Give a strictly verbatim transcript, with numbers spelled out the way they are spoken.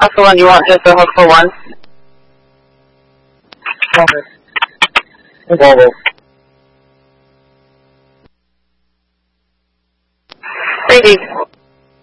Alpha one, you want just a hook for one? Volvo. Ready.